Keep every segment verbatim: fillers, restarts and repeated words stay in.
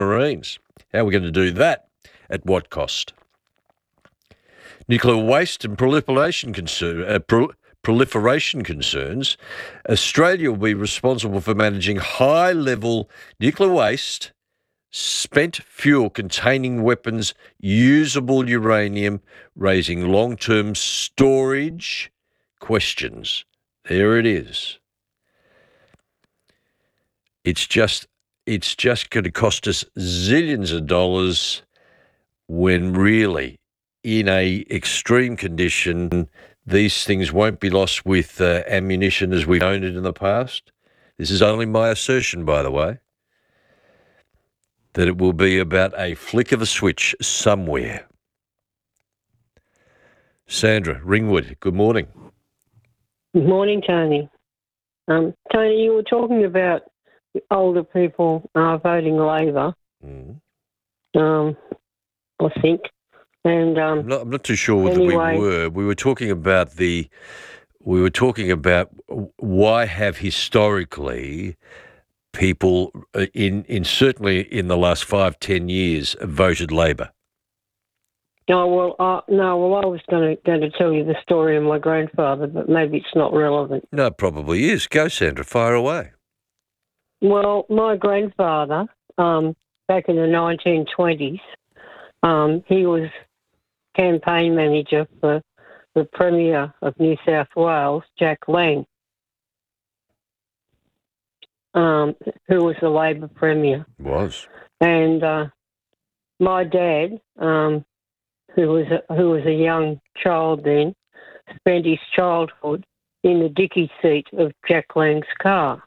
submarines. How are we going to do that? At what cost? Nuclear waste and proliferation, concern, uh, pro- proliferation concerns. Australia will be responsible for managing high-level nuclear waste, spent fuel containing weapons, usable uranium, raising long-term storage questions. There it is. It's just, it's just going to cost us zillions of dollars when really, in a extreme condition, these things won't be lost with uh, ammunition as we've known it in the past. This is only my assertion, by the way, that it will be about a flick of a switch somewhere. Sandra Ringwood, good morning. Good morning, Tony. Um, Tony, you were talking about older people uh, voting Labor, mm. um, I think. And um, I'm, not, I'm not too sure whether anyway, we were. We were talking about the. We were talking about why have historically people in in certainly in the last five ten years voted Labor. No, well, uh, no, well, I was going to going to tell you the story of my grandfather, but maybe it's not relevant. No, it probably is. Go, Sandra, fire away. Well, my grandfather, um, back in the nineteen twenties, um, he was campaign manager for the Premier of New South Wales, Jack Lang, um, who was the Labor Premier. Was. And uh, my dad, um, who was a, who was a young child then, spent his childhood in the dicky seat of Jack Lang's car.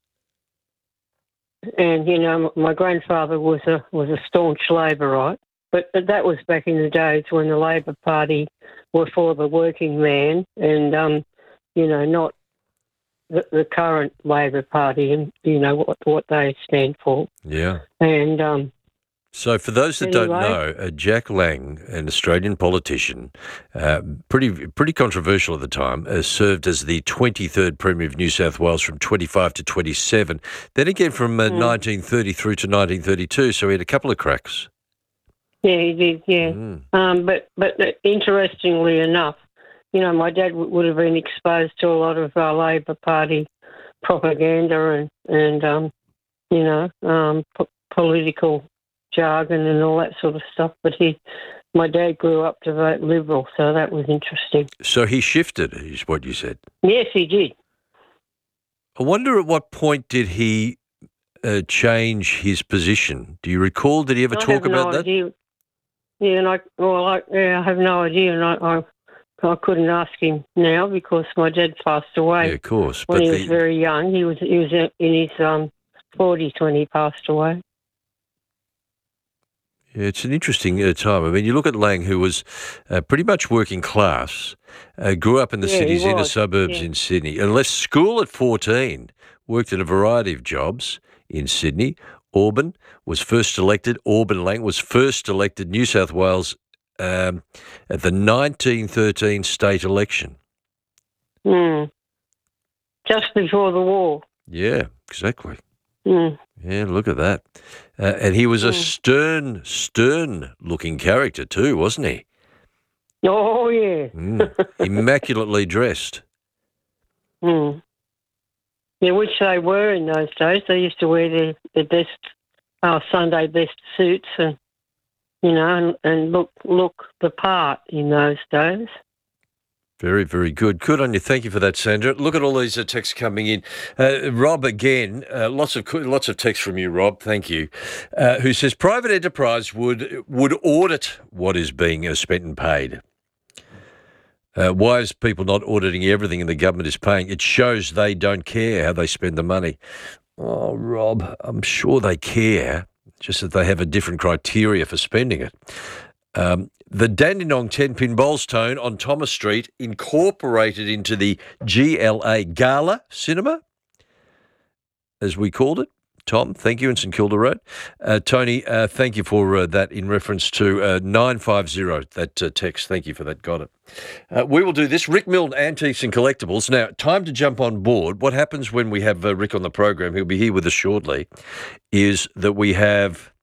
And you know, my grandfather was a was a staunch Laborite, but, but that was back in the days when the Labor Party were for the working man, and um, you know, not the, the current Labor Party, and you know what what they stand for. Yeah. And um, so, for those that anyway, don't know, uh, Jack Lang, an Australian politician, uh, pretty pretty controversial at the time, uh, served as the twenty-third Premier of New South Wales from twenty-five to twenty-seven. Then again from uh, mm. nineteen thirty through to nineteen thirty-two. So he had a couple of cracks. Yeah, he did. Yeah, mm. um, but but interestingly enough, you know, my dad w- would have been exposed to a lot of uh, Labor Party propaganda and and um, you know um, p- political jargon and all that sort of stuff, but he, my dad grew up to vote Liberal, so that was interesting. So he shifted, is what you said? Yes, he did. I wonder at what point did he uh, change his position? Do you recall, did he ever I talk have about no that? Idea. Yeah, and I, well, I, yeah, I have no idea, and I, I, I couldn't ask him now because my dad passed away. Yeah, of course. When but he the... was very young. He was, he was in his um, forties when he passed away. It's an interesting uh, time. I mean, you look at Lang, who was uh, pretty much working class, uh, grew up in the yeah, city's inner was. suburbs yeah. in Sydney, and left school at fourteen, worked in a variety of jobs in Sydney. Auburn was first elected, Auburn Lang was first elected New South Wales um, at the nineteen thirteen state election. Mm. Just before the war. Yeah, exactly. Mm. Yeah, look at that. Uh, and he was a stern, stern-looking character too, wasn't he? Oh, yeah. Mm. Immaculately dressed. Mm. Yeah, which they were in those days. They used to wear their, their best, uh, Sunday best suits and, you know, and, and look look the part in those days. Very, very good. Good on you. Thank you for that, Sandra. Look at all these uh, texts coming in. Uh, Rob, again, uh, lots of lots of texts from you, Rob. Thank you. Uh, who says private enterprise would would audit what is being uh, spent and paid. Uh, why is people not auditing everything and the government is paying? It shows they don't care how they spend the money. Oh, Rob, I'm sure they care, just that they have a different criteria for spending it. Um, the Dandenong ten-pin bowls tone on Thomas Street incorporated into the G L A Gala Cinema, as we called it. Tom, thank you, in St Kilda Road. Uh, Tony, uh, thank you for uh, that in reference to uh, nine five zero, that uh, text. Thank you for that. Got it. Uh, we will do this. Rick Milne, Antiques and Collectibles. Now, time to jump on board. What happens when we have uh, Rick on the program, he'll be here with us shortly, is that we have